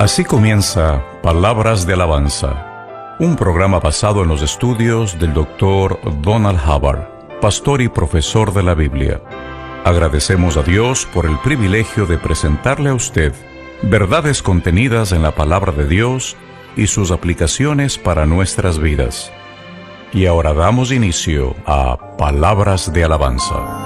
Así comienza Palabras de Alabanza, un programa basado en los estudios del Dr. Donald Hubbard, pastor y profesor de la Biblia. Agradecemos a Dios por el privilegio de presentarle a usted verdades contenidas en la Palabra de Dios y sus aplicaciones para nuestras vidas. Y ahora damos inicio a Palabras de Alabanza.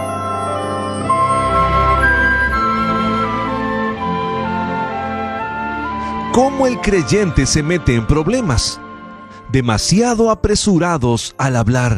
¿Cómo el creyente se mete en problemas? Demasiado apresurados al hablar.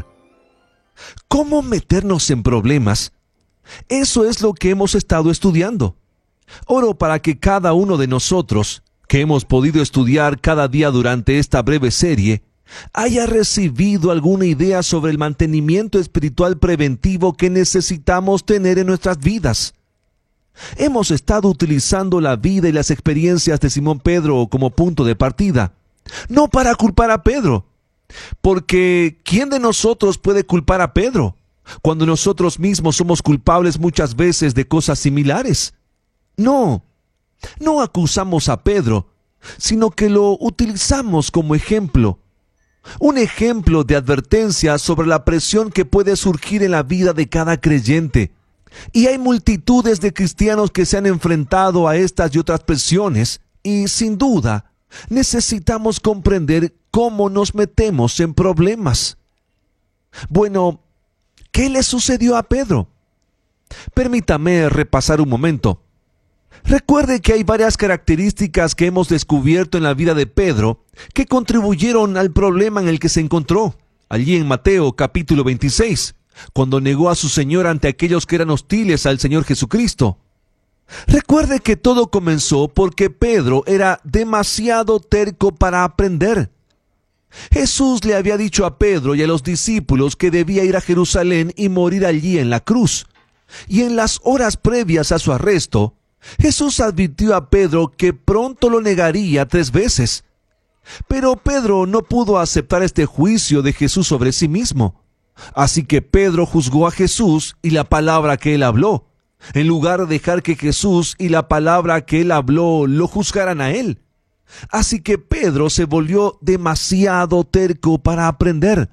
¿Cómo meternos en problemas? Eso es lo que hemos estado estudiando. Oro para que cada uno de nosotros, que hemos podido estudiar cada día durante esta breve serie, haya recibido alguna idea sobre el mantenimiento espiritual preventivo que necesitamos tener en nuestras vidas. Hemos estado utilizando la vida y las experiencias de Simón Pedro como punto de partida, no para culpar a Pedro, porque ¿quién de nosotros puede culpar a Pedro cuando nosotros mismos somos culpables muchas veces de cosas similares? No acusamos a Pedro, sino que lo utilizamos como ejemplo, un ejemplo de advertencia sobre la presión que puede surgir en la vida de cada creyente. Y hay multitudes de cristianos que se han enfrentado a estas y otras presiones y, sin duda, necesitamos comprender cómo nos metemos en problemas. Bueno, ¿qué le sucedió a Pedro? Permítame repasar un momento. Recuerde que hay varias características que hemos descubierto en la vida de Pedro que contribuyeron al problema en el que se encontró, allí en Mateo capítulo 26. Cuando negó a su Señor ante aquellos que eran hostiles al Señor Jesucristo. Recuerde que todo comenzó porque Pedro era demasiado terco para aprender. Jesús le había dicho a Pedro y a los discípulos que debía ir a Jerusalén y morir allí en la cruz. Y en las horas previas a su arresto, Jesús advirtió a Pedro que pronto lo negaría 3 veces. Pero Pedro no pudo aceptar este juicio de Jesús sobre sí mismo. Así que Pedro juzgó a Jesús y la palabra que él habló, en lugar de dejar que Jesús y la palabra que él habló lo juzgaran a él. Así que Pedro se volvió demasiado terco para aprender.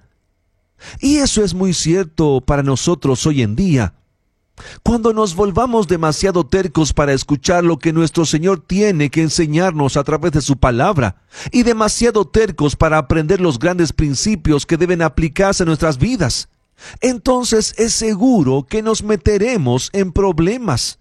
Y eso es muy cierto para nosotros hoy en día. Cuando nos volvamos demasiado tercos para escuchar lo que nuestro Señor tiene que enseñarnos a través de su palabra, y demasiado tercos para aprender los grandes principios que deben aplicarse a nuestras vidas, entonces es seguro que nos meteremos en problemas.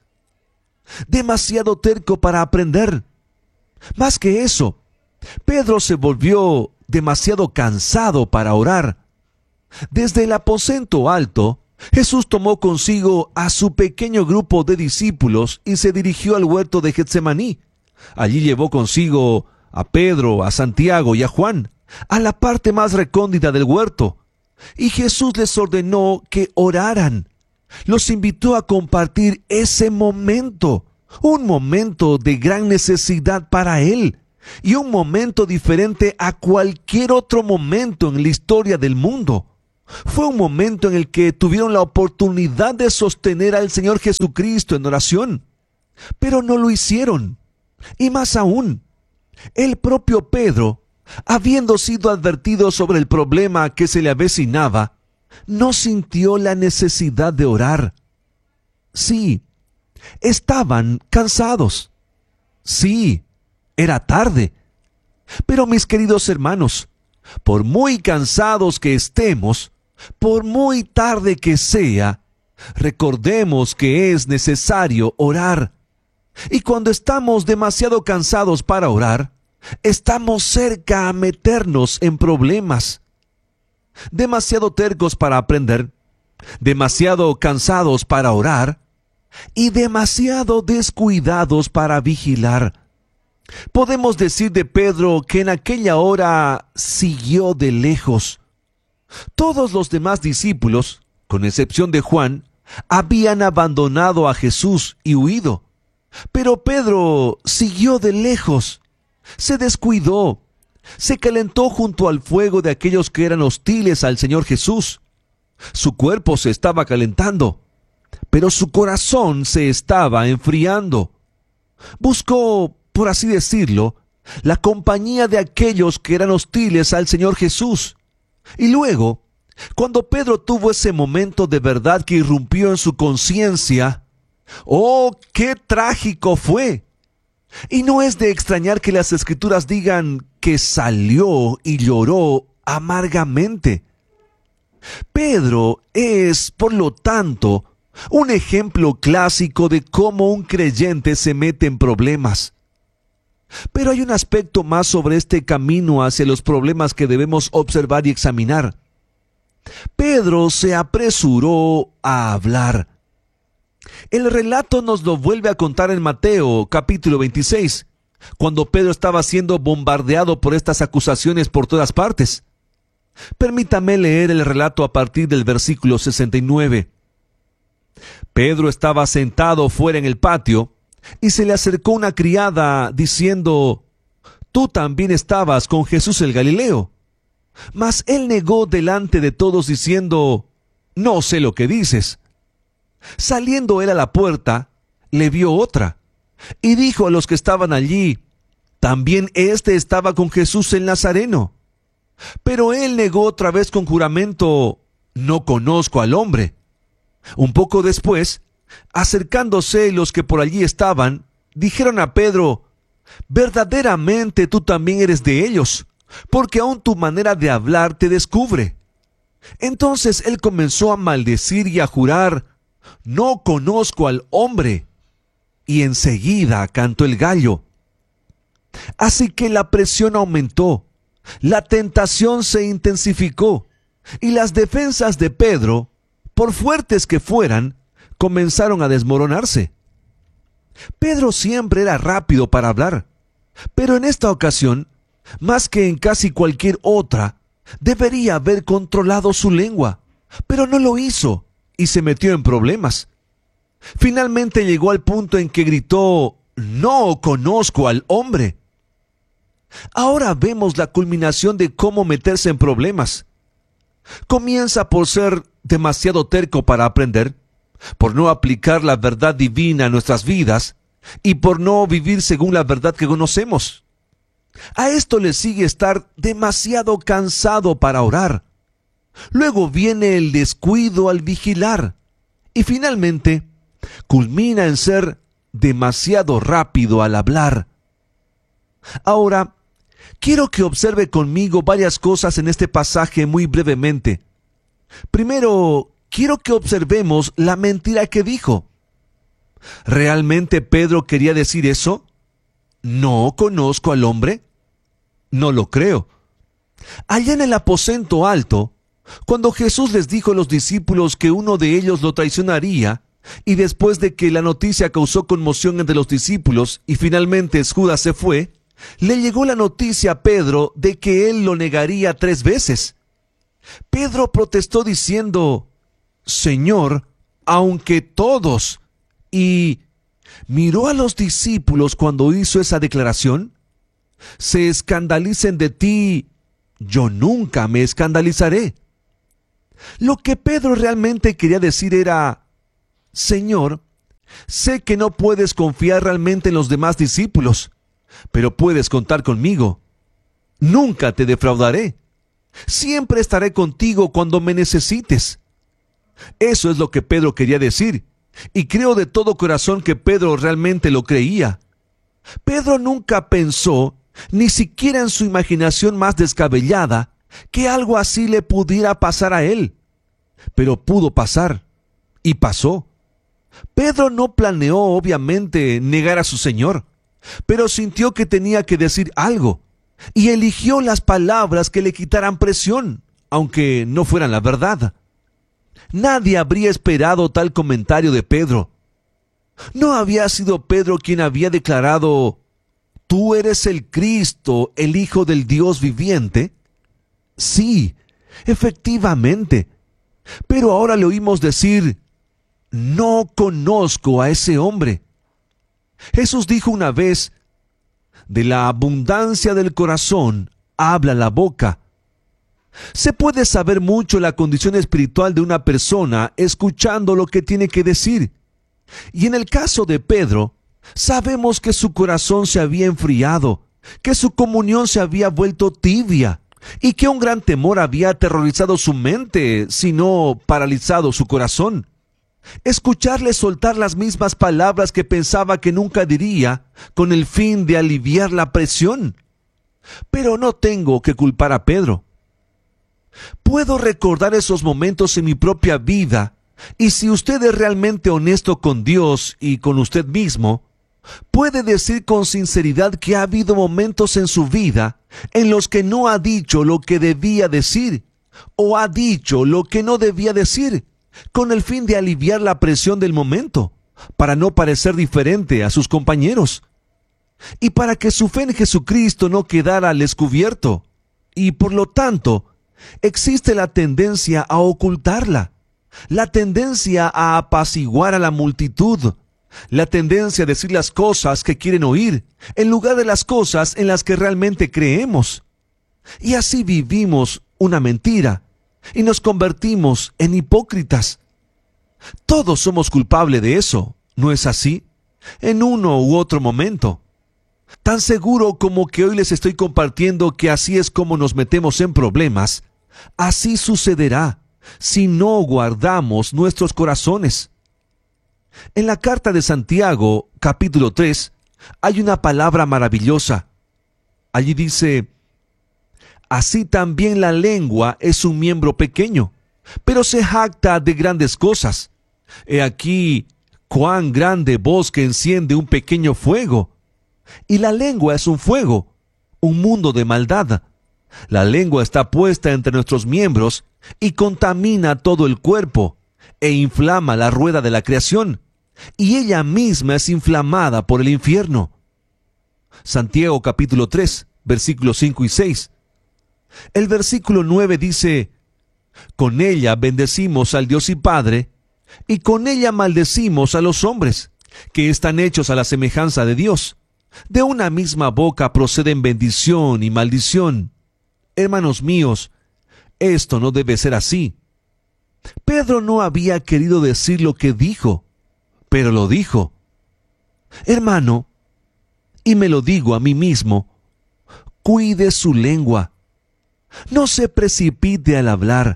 Demasiado terco para aprender. Más que eso, Pedro se volvió demasiado cansado para orar. Desde el aposento alto, Jesús tomó consigo a su pequeño grupo de discípulos y se dirigió al huerto de Getsemaní. Allí llevó consigo a Pedro, a Santiago y a Juan, a la parte más recóndita del huerto. Y Jesús les ordenó que oraran. Los invitó a compartir ese momento, un momento de gran necesidad para él, y un momento diferente a cualquier otro momento en la historia del mundo. Fue un momento en el que tuvieron la oportunidad de sostener al Señor Jesucristo en oración, pero no lo hicieron. Y más aún, el propio Pedro, habiendo sido advertido sobre el problema que se le avecinaba, no sintió la necesidad de orar. Sí, estaban cansados. Sí, era tarde. Pero mis queridos hermanos, por muy cansados que estemos, por muy tarde que sea, recordemos que es necesario orar. Y cuando estamos demasiado cansados para orar, estamos cerca a meternos en problemas. Demasiado tercos para aprender, demasiado cansados para orar y demasiado descuidados para vigilar. Podemos decir de Pedro que en aquella hora siguió de lejos. Todos los demás discípulos, con excepción de Juan, habían abandonado a Jesús y huido. Pero Pedro siguió de lejos, se descuidó, se calentó junto al fuego de aquellos que eran hostiles al Señor Jesús. Su cuerpo se estaba calentando, pero su corazón se estaba enfriando. Buscó, por así decirlo, la compañía de aquellos que eran hostiles al Señor Jesús. Y luego, cuando Pedro tuvo ese momento de verdad que irrumpió en su conciencia, ¡oh, qué trágico fue! Y no es de extrañar que las Escrituras digan que salió y lloró amargamente. Pedro es, por lo tanto, un ejemplo clásico de cómo un creyente se mete en problemas. Pero hay un aspecto más sobre este camino hacia los problemas que debemos observar y examinar. Pedro se apresuró a hablar. El relato nos lo vuelve a contar en Mateo, capítulo 26, cuando Pedro estaba siendo bombardeado por estas acusaciones por todas partes. Permítame leer el relato a partir del versículo 69. Pedro estaba sentado fuera en el patio, y se le acercó una criada diciendo: «Tú también estabas con Jesús el Galileo». Mas él negó delante de todos diciendo: «No sé lo que dices». Saliendo él a la puerta, le vio otra, y dijo a los que estaban allí: «También éste estaba con Jesús el Nazareno». Pero él negó otra vez con juramento: «No conozco al hombre». Un poco después, acercándose los que por allí estaban, dijeron a Pedro: «Verdaderamente tú también eres de ellos, porque aún tu manera de hablar te descubre». Entonces él comenzó a maldecir y a jurar: «No conozco al hombre». Y enseguida cantó el gallo. Así que la presión aumentó, la tentación se intensificó, y las defensas de Pedro, por fuertes que fueran, comenzaron a desmoronarse. Pedro siempre era rápido para hablar, pero en esta ocasión, más que en casi cualquier otra, debería haber controlado su lengua, pero no lo hizo y se metió en problemas. Finalmente llegó al punto en que gritó: «No conozco al hombre». Ahora vemos la culminación de cómo meterse en problemas. Comienza por ser demasiado terco para aprender, por no aplicar la verdad divina a nuestras vidas y por no vivir según la verdad que conocemos. A esto le sigue estar demasiado cansado para orar. Luego viene el descuido al vigilar y finalmente culmina en ser demasiado rápido al hablar. Ahora, quiero que observe conmigo varias cosas en este pasaje muy brevemente. Primero, quiero que observemos la mentira que dijo. ¿Realmente Pedro quería decir eso? ¿No conozco al hombre? No lo creo. Allá en el aposento alto, cuando Jesús les dijo a los discípulos que uno de ellos lo traicionaría, y después de que la noticia causó conmoción entre los discípulos y finalmente Judas se fue, le llegó la noticia a Pedro de que él lo negaría 3 veces. Pedro protestó diciendo: «Señor, aunque todos», y miró a los discípulos cuando hizo esa declaración: «Se escandalicen de ti, yo nunca me escandalizaré». Lo que Pedro realmente quería decir era: «Señor, sé que no puedes confiar realmente en los demás discípulos, pero puedes contar conmigo. Nunca te defraudaré. Siempre estaré contigo cuando me necesites». Eso es lo que Pedro quería decir, y creo de todo corazón que Pedro realmente lo creía. Pedro nunca pensó, ni siquiera en su imaginación más descabellada, que algo así le pudiera pasar a él. Pero pudo pasar, y pasó. Pedro no planeó, obviamente, negar a su Señor, pero sintió que tenía que decir algo, y eligió las palabras que le quitaran presión, aunque no fueran la verdad. Nadie habría esperado tal comentario de Pedro. ¿No había sido Pedro quien había declarado: «Tú eres el Cristo, el Hijo del Dios viviente»? Sí, efectivamente. Pero ahora le oímos decir: «No conozco a ese hombre». Jesús dijo una vez: «De la abundancia del corazón habla la boca». Se puede saber mucho la condición espiritual de una persona escuchando lo que tiene que decir. Y en el caso de Pedro, sabemos que su corazón se había enfriado que su comunión se había vuelto tibia y que un gran temor había aterrorizado su mente, sino paralizado su corazón. Escucharle soltar las mismas palabras que pensaba que nunca diría, con el fin de aliviar la presión. Pero no tengo que culpar a Pedro. Puedo recordar esos momentos en mi propia vida, y si usted es realmente honesto con Dios y con usted mismo, puede decir con sinceridad que ha habido momentos en su vida en los que no ha dicho lo que debía decir, o ha dicho lo que no debía decir, con el fin de aliviar la presión del momento, para no parecer diferente a sus compañeros, y para que su fe en Jesucristo no quedara al descubierto, y por lo tanto, existe la tendencia a ocultarla, la tendencia a apaciguar a la multitud, la tendencia a decir las cosas que quieren oír, en lugar de las cosas en las que realmente creemos. Y así vivimos una mentira, y nos convertimos en hipócritas. Todos somos culpables de eso, ¿no es así? En uno u otro momento. Tan seguro como que hoy les estoy compartiendo que así es como nos metemos en problemas, así sucederá si no guardamos nuestros corazones. En la carta de Santiago, capítulo 3, hay una palabra maravillosa. Allí dice: así también la lengua es un miembro pequeño, pero se jacta de grandes cosas. He aquí cuán grande bosque enciende un pequeño fuego. Y la lengua es un fuego, un mundo de maldad. La lengua está puesta entre nuestros miembros y contamina todo el cuerpo, e inflama la rueda de la creación, y ella misma es inflamada por el infierno. Santiago capítulo 3, versículos 5 y 6. El versículo 9 dice: con ella bendecimos al Dios y Padre, y con ella maldecimos a los hombres, que están hechos a la semejanza de Dios. De una misma boca proceden bendición y maldición. Hermanos míos, esto no debe ser así. Pedro no había querido decir lo que dijo, pero lo dijo. Hermano, y me lo digo a mí mismo, cuide su lengua. No se precipite al hablar.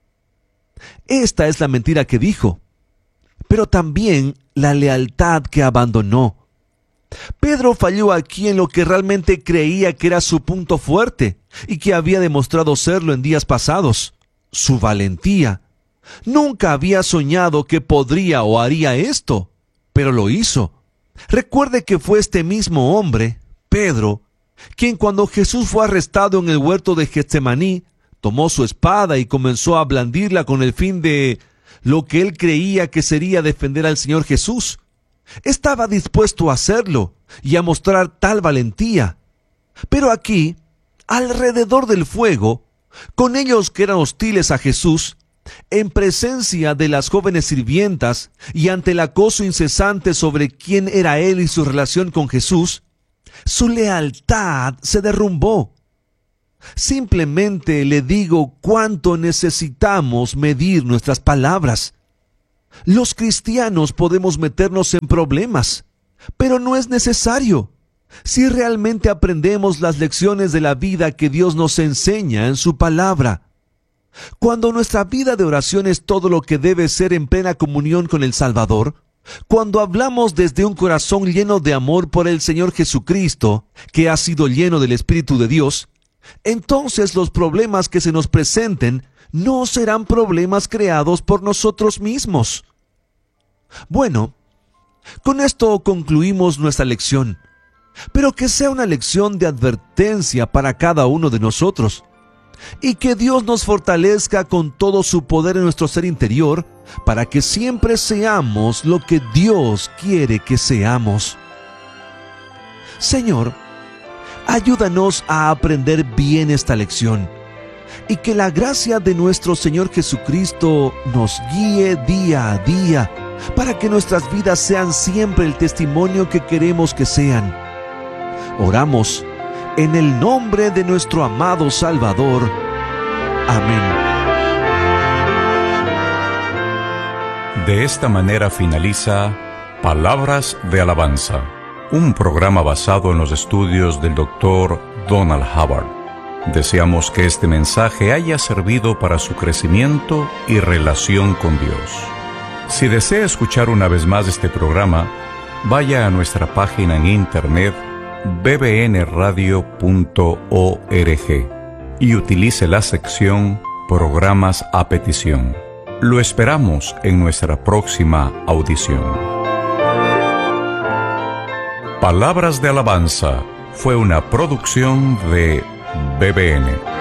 Esta es la mentira que dijo, pero también la lealtad que abandonó. Pedro falló aquí en lo que realmente creía que era su punto fuerte y que había demostrado serlo en días pasados: su valentía. Nunca había soñado que podría o haría esto, pero lo hizo. Recuerde que fue este mismo hombre, Pedro, quien cuando Jesús fue arrestado en el huerto de Getsemaní, tomó su espada y comenzó a blandirla con el fin de lo que él creía que sería defender al Señor Jesús. Estaba dispuesto a hacerlo y a mostrar tal valentía. Pero aquí, alrededor del fuego, con ellos que eran hostiles a Jesús, en presencia de las jóvenes sirvientas y ante el acoso incesante sobre quién era él y su relación con Jesús, su lealtad se derrumbó. Simplemente le digo cuánto necesitamos medir nuestras palabras. Los cristianos podemos meternos en problemas, pero no es necesario. Si realmente aprendemos las lecciones de la vida que Dios nos enseña en su palabra. Cuando nuestra vida de oración es todo lo que debe ser en plena comunión con el Salvador, cuando hablamos desde un corazón lleno de amor por el Señor Jesucristo, que ha sido lleno del Espíritu de Dios, entonces los problemas que se nos presenten no serán problemas creados por nosotros mismos. Bueno, con esto concluimos nuestra lección, pero que sea una lección de advertencia para cada uno de nosotros, y que Dios nos fortalezca con todo su poder en nuestro ser interior, para que siempre seamos lo que Dios quiere que seamos. Señor, ayúdanos a aprender bien esta lección, y que la gracia de nuestro Señor Jesucristo nos guíe día a día, para que nuestras vidas sean siempre el testimonio que queremos que sean. Oramos en el nombre de nuestro amado Salvador. Amén. De esta manera finaliza Palabras de Alabanza, un programa basado en los estudios del Dr. Donald Hubbard. Deseamos que este mensaje haya servido para su crecimiento y relación con Dios. Si desea escuchar una vez más este programa, vaya a nuestra página en internet bbnradio.org y utilice la sección Programas a petición. Lo esperamos en nuestra próxima audición. Palabras de Alabanza fue una producción de BBN.